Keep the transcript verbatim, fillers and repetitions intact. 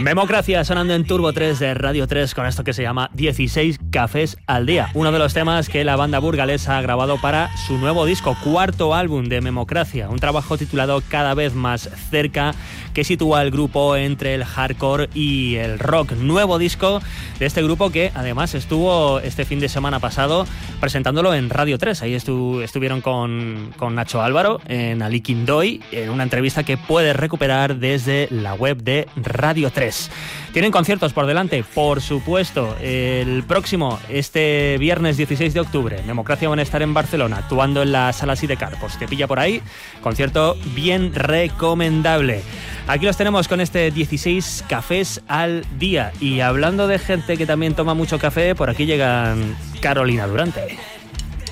Memocracia sonando en Turbo tres de Radio tres con esto que se llama dieciséis cafés al día. Uno de los temas que la banda burgalesa ha grabado para su nuevo disco, cuarto álbum de Memocracia. Un trabajo titulado Cada vez más cerca, que sitúa al grupo entre el hardcore y el rock. Nuevo disco de este grupo que además estuvo este fin de semana pasado presentándolo en Radio tres. Ahí estu- estuvieron con, con Nacho Álvaro en Aliquindoy, en una entrevista que puedes recuperar desde la web de Radio tres. Tienen conciertos por delante, por supuesto. El próximo, este viernes dieciséis de octubre, Memocracia van a estar en Barcelona, actuando en la Sala Sidecar. Pues te pilla por ahí, concierto bien recomendable. Aquí los tenemos con este dieciséis cafés al día. Y hablando de gente que también toma mucho café, por aquí llegan Carolina Durante.